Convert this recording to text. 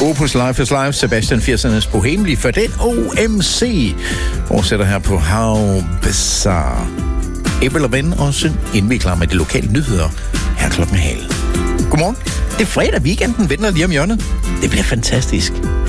Opus Life is Life, Sebastian 80'ernes Bohemelig for den OMC. Fortsætter her på How Bizarre. April og Ben også, inden vi er klar med de lokale nyheder her klokken halv. Godmorgen. Det er fredag, weekenden vender lige om hjørnet. Det bliver fantastisk.